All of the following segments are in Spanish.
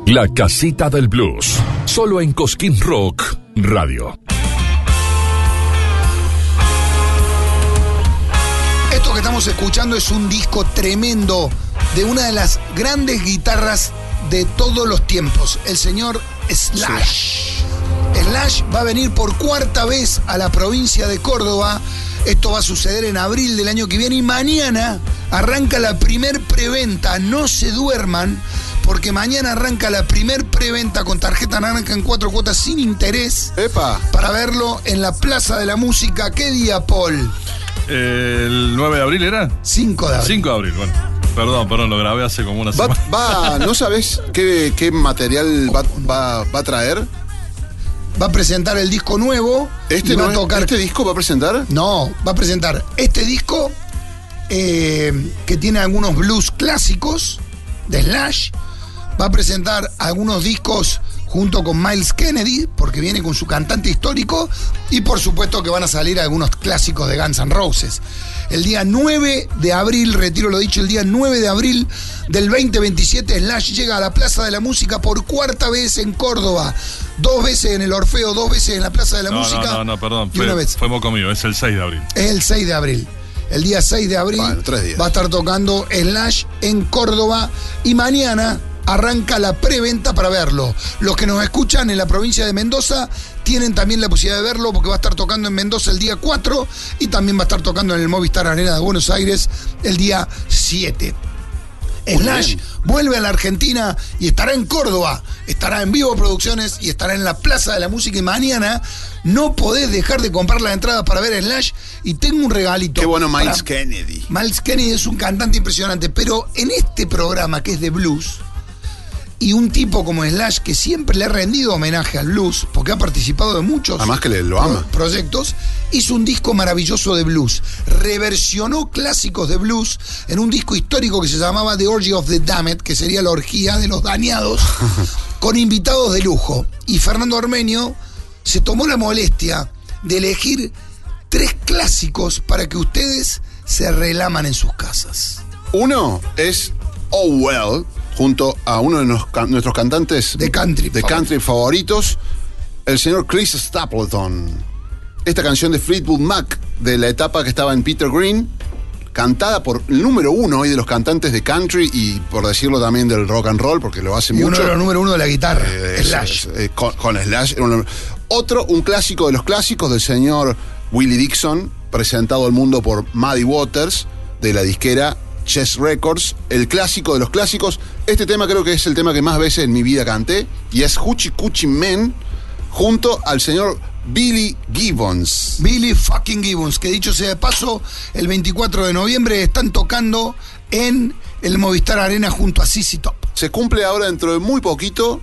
La Casita del Blues, solo en Cosquín Rock Radio. Esto que estamos escuchando es un disco tremendo de una de las grandes guitarras de todos los tiempos, el señor Slash. Slash va a venir por cuarta vez a la provincia de Córdoba. Esto va a suceder en abril del año que viene y mañana arranca la primer preventa. No se duerman, porque mañana arranca la primer preventa con tarjeta naranja en 4 cuotas sin interés. ¡Epa! Para verlo en la Plaza de la Música. ¿Qué día, Paul? ¿El 9 de abril era? 5 de abril. 5 de abril, bueno. Perdón, lo grabé hace como una semana. ¿No sabés qué material va a traer? Va a presentar el disco nuevo. Va a tocar. ¿Este disco va a presentar? No, va a presentar este disco que tiene algunos blues clásicos de Slash. Va a presentar algunos discos junto con Myles Kennedy, porque viene con su cantante histórico, y por supuesto que van a salir algunos clásicos de Guns N' Roses. El día 9 de abril, retiro lo dicho, el día 9 de abril del 2027, Slash llega a la Plaza de la Música por cuarta vez en Córdoba. 2 veces en el Orfeo, 2 veces en la Plaza de la Música. No, perdón, y una vez. Fue moco mío, es el 6 de abril. Es el 6 de abril. El día 6 de abril 3 días. va a estar tocando Slash en Córdoba y mañana arranca la preventa para verlo. Los que nos escuchan en la provincia de Mendoza tienen también la posibilidad de verlo porque va a estar tocando en Mendoza el día 4 y también va a estar tocando en el Movistar Arena de Buenos Aires el día 7. Slash vuelve a la Argentina y estará en Córdoba, estará en Vivo Producciones y estará en la Plaza de la Música. Y mañana no podés dejar de comprar la entrada para ver a Slash. Y tengo un regalito. Qué bueno, Myles Kennedy. Myles Kennedy es un cantante impresionante, pero en este programa que es de blues, y un tipo como Slash que siempre le ha rendido homenaje al blues, porque ha participado de muchos además que lo ama. Proyectos, hizo un disco maravilloso de blues, reversionó clásicos de blues en un disco histórico que se llamaba The Orgy of the Damned, que sería la orgía de los dañados, con invitados de lujo. Y Fernando Armenio se tomó la molestia de elegir 3 clásicos para que ustedes se relaman en sus casas. Uno es Oh Well, junto a uno de nuestros cantantes de country favoritos, el señor Chris Stapleton. Esta canción de Fleetwood Mac, de la etapa que estaba en Peter Green, cantada por el número 1 hoy de los cantantes de country y, por decirlo también, del rock and roll, porque lo hace mucho. Uno de los número 1 de la guitarra, Slash. Con Slash. Un clásico de los clásicos del señor Willie Dixon, presentado al mundo por Muddy Waters, de la disquera Chess Records, el clásico de los clásicos. Este tema creo que es el tema que más veces en mi vida canté, y es Hoochie Coochie Man, junto al señor Billy Gibbons. Billy fucking Gibbons, que dicho sea de paso, el 24 de noviembre están tocando en el Movistar Arena junto a ZZ Top. Se cumple ahora dentro de muy poquito,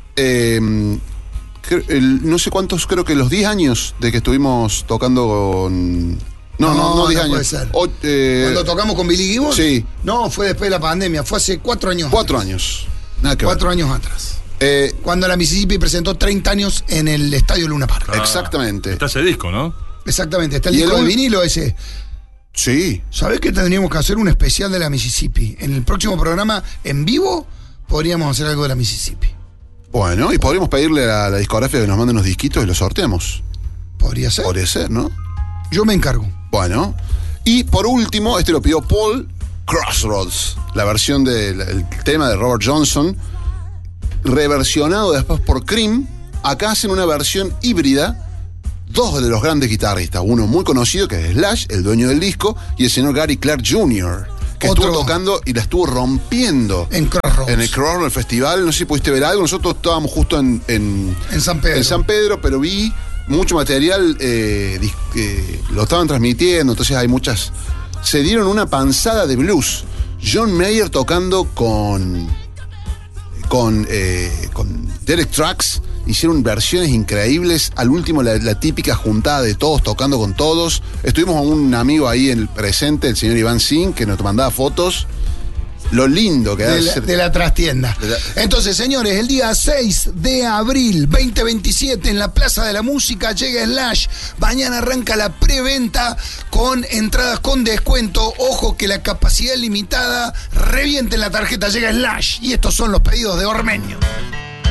no sé cuántos, creo que los 10 años de que estuvimos tocando con... No, 10 años. Puede ser. ¿Cuando tocamos con Billy Gibbons? Sí. No, fue después de la pandemia, fue hace 4 años. 4 años. Nada que 4 ver. años atrás. Cuando la Mississippi presentó 30 años en el Estadio Luna Park. Exactamente. Está ese disco, ¿no? Exactamente, está el disco de vinilo ese. Sí. ¿Sabés que tendríamos que hacer un especial de la Mississippi? En el próximo programa, en vivo, podríamos hacer algo de la Mississippi. Bueno, y podríamos pedirle a la discografía que nos mande unos disquitos y los sorteamos. Podría ser. Podría ser, ¿no? Yo me encargo. Bueno. Y por último, lo pidió Paul, Crossroads, la versión del tema de Robert Johnson, reversionado después por Cream. Acá hacen una versión híbrida, 2 de los grandes guitarristas, uno muy conocido que es Slash, el dueño del disco, y el señor Gary Clark Jr., que estuvo tocando y la estuvo rompiendo en Crossroads. En el Crossroads, el festival. No sé si pudiste ver algo. Nosotros estábamos justo en San Pedro. En San Pedro, pero vi mucho material, lo estaban transmitiendo, entonces hay muchas. Se dieron una panzada de blues. John Mayer tocando con Derek Trucks, hicieron versiones increíbles. Al último la típica juntada de todos tocando con todos. Estuvimos con un amigo ahí en el presente, el señor Iván Singh, que nos mandaba fotos. Lo lindo que de la trastienda. Entonces, señores, el día 6 de abril 2027 en la Plaza de la Música llega Slash. Mañana arranca la preventa con entradas con descuento. Ojo que la capacidad es limitada. Revienten la tarjeta, llega Slash. Y estos son los pedidos de Ormeño.